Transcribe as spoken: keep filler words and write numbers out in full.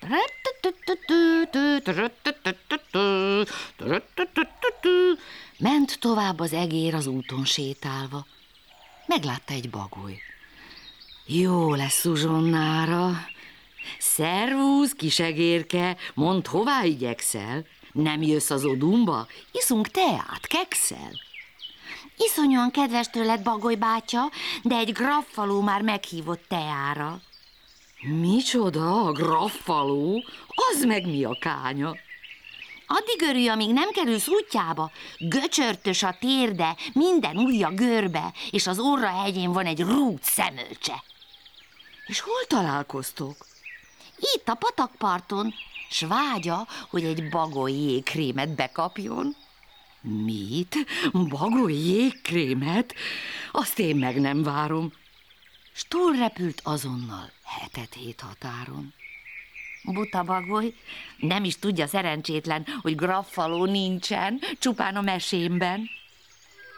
Ment tovább az egér az úton sétálva. Meglátta egy bagoly. Jó lesz uzsonnára. Szervusz, kisegérke, mondd, hová igyekszel? Nem jössz az odumba? Iszunk teát, kekszel? Iszonyúan kedves tőled, bagoly bátya, de egy graffaló már meghívott teára. Micsoda, a graffaló? Az meg mi a kánya? Addig örülj, amíg nem kerülsz útjába. Göcsörtös a térde, minden ujja görbe, és az orra hegyén van egy rút szemölcse. És hol találkoztok? Itt a patakparton, s vágya, hogy egy bagoly jégkrémet bekapjon. Mit? Bagoly jégkrémet? Azt én meg nem várom. S túlrepült azonnal hetet-hét határon. Buta bagoly, nem is tudja szerencsétlen, hogy graffaló nincsen, csupán a mesémben.